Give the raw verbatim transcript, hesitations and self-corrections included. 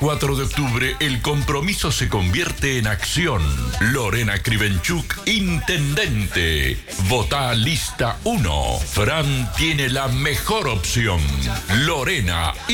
cuatro de octubre, el compromiso se convierte en acción. Lorena Krivenchuk, intendente. Votá lista uno. Fran tiene la mejor opción. Lorena.